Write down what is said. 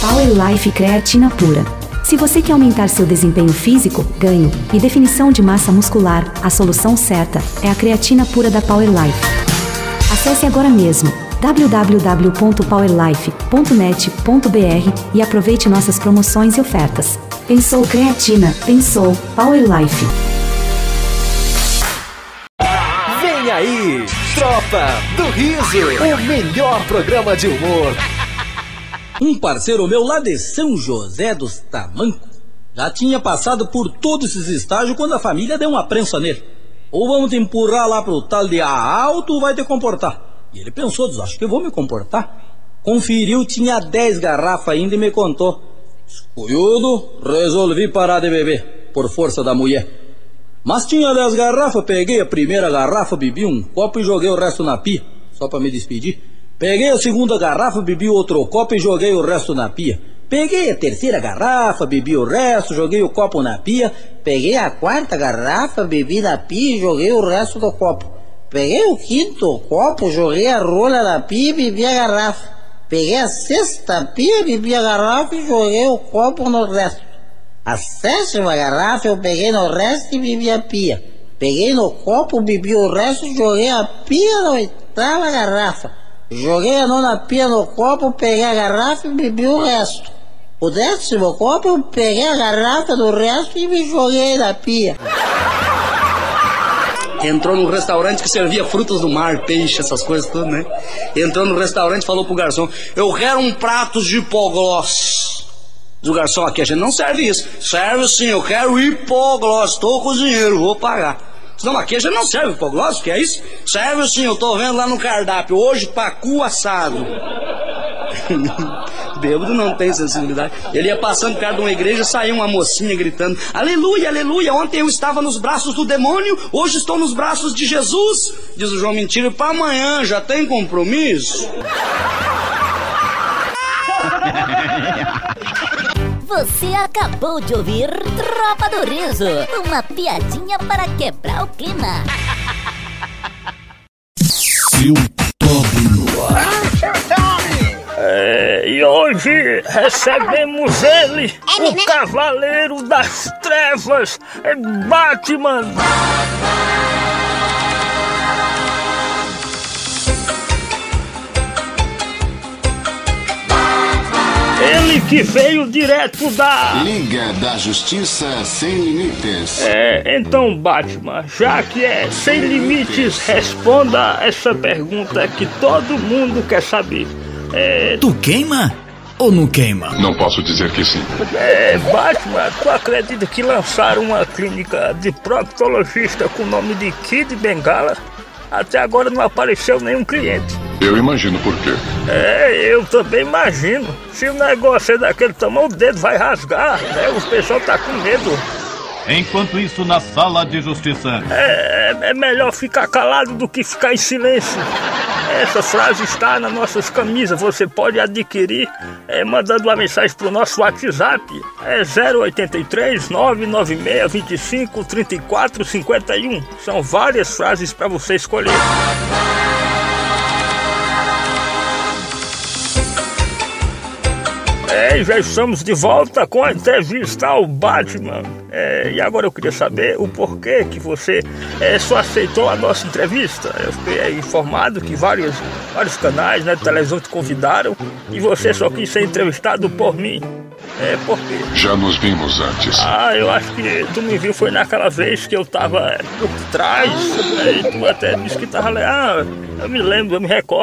Power Life Creatina Pura. Se você quer aumentar seu desempenho físico, ganho e definição de massa muscular, a solução certa é a creatina pura da Power Life. Acesse agora mesmo www.powerlife.net.br e aproveite nossas promoções e ofertas. Pensou creatina, pensou Power Life. Vem aí, Tropa do Riso, o melhor programa de humor. Um parceiro meu lá de São José dos Tamancos já tinha passado por todos esses estágios quando a família deu uma prensa nele. Ou vamos te empurrar lá pro tal de alto ou vai te comportar. E ele pensou, acho que eu vou me comportar. Conferiu, tinha 10 garrafas ainda e me contou. Escolhudo, resolvi parar de beber, por força da mulher. Mas tinha 10 garrafas, peguei a primeira garrafa, bebi um copo e joguei o resto na pia, só pra me despedir. Peguei a segunda garrafa, bebi outro copo e joguei o resto na pia. Peguei a terceira garrafa, bebi o resto, joguei o copo na pia. Peguei a quarta garrafa, bebi na pia e joguei o resto do copo. Peguei o quinto copo, joguei a rola na pia e bebi a garrafa. Peguei a sexta pia, bebi a garrafa e joguei o copo no resto. A sétima garrafa eu peguei no resto e bebi a pia. Peguei no copo, bebi o resto e joguei a pia na oitava garrafa. Joguei a nona pia no copo, peguei a garrafa e bebi o resto. O 10º copo eu peguei a garrafa do resto e me joguei na pia. Entrou num restaurante que servia frutos do mar, peixe, essas coisas tudo, né? Entrou no restaurante e falou pro garçom: eu quero um prato de hipoglós. Diz o garçom: aqui a gente não serve isso. Serve sim, eu quero hipoglós, tô com o dinheiro, vou pagar. Diz, não, aqui a gente não serve hipoglós, que é isso? Serve sim, eu tô vendo lá no cardápio, hoje pacu assado. Bêbado não tem sensibilidade. Ele ia passando perto de uma igreja, saiu uma mocinha gritando: aleluia, aleluia, ontem eu estava nos braços do demônio, hoje estou nos braços de Jesus. Diz o João: mentira, para amanhã já tem compromisso? Você acabou de ouvir Tropa do Riso, uma piadinha para quebrar o clima. Seu Toby no ar. E hoje recebemos ele, o Cavaleiro das Trevas, Batman. Ele que veio direto da Liga da Justiça Sem Limites. Então Batman, já que é sem limites, responda essa pergunta que todo mundo quer saber. Tu queima ou não queima? Não posso dizer que sim. Batman, tu acredita que lançaram uma clínica de proctologista com o nome de Kid Bengala? Até agora não apareceu nenhum cliente. Eu imagino por quê. Eu também imagino. Se o negócio é daquele tamanho, o dedo vai rasgar, né? O pessoal tá com medo. Enquanto isso, na sala de justiça. É melhor ficar calado do que ficar em silêncio. Essa frase está nas nossas camisas. Você pode adquirir mandando uma mensagem pro nosso WhatsApp. 083 996 25 34 51. São várias frases para você escolher. Já estamos de volta com a entrevista ao Batman. E agora eu queria saber o porquê que você só aceitou a nossa entrevista. Eu fiquei informado que vários canais, né, de televisão te convidaram e você só quis ser entrevistado por mim. Por quê? Já nos vimos antes. Eu acho que tu me viu foi naquela vez que eu tava por trás, e tu até disse que tava lá. Eu me lembro, eu me recordo.